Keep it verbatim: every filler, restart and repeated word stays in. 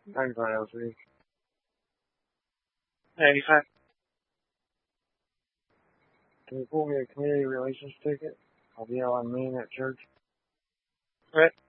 ninety-five L three. ninety-five. Can you pull me a community relations ticket? I'll be out on Main at church. Right.